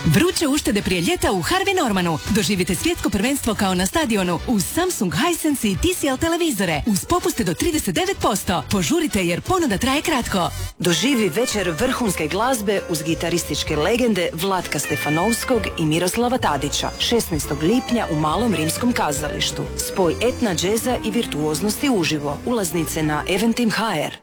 Vruće uštede prije ljeta u Harvey Normanu. Doživite svjetsko prvenstvo kao na stadionu uz Samsung, Hisense i TCL televizore uz popuste do 39%. Požurite jer ponuda traje kratko. Doživi večer vrhunske glazbe uz gitarističke legende Vlatka Stefanovskog i Miroslava Tadića 16. lipnja u Malom rimskom kazalištu. Spoj etna, džeza i virtuoznosti uživo. Ulaznice na Eventim HR.